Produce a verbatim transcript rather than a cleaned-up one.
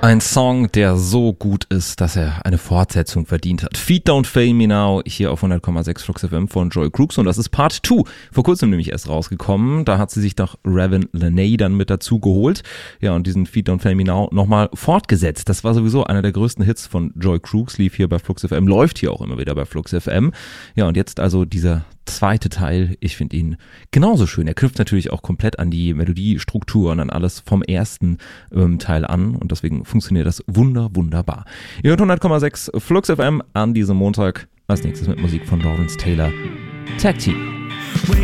Ein Song, der so gut ist, dass er eine Fortsetzung verdient hat. Feet Don't Fail Me Now, hier auf hundert Komma sechs Flux F M von Joy Crooks, und das ist Part zwei. Vor kurzem nämlich erst rausgekommen. Da hat sie sich doch Raven Lenae dann mit dazu geholt. Ja, und diesen Feet Don't Fail Me Now nochmal fortgesetzt. Das war sowieso einer der größten Hits von Joy Crooks, lief hier bei Flux F M, läuft hier auch immer wieder bei Flux F M. Ja, und jetzt also dieser zweite Teil, ich finde ihn genauso schön. Er knüpft natürlich auch komplett an die Melodiestruktur und an alles vom ersten ähm, Teil an, und deswegen funktioniert das wunder, wunderbar. Ihr hört hundert Komma sechs Flux F M an diesem Montag. Als nächstes mit Musik von Lawrence Taylor. Tag Team.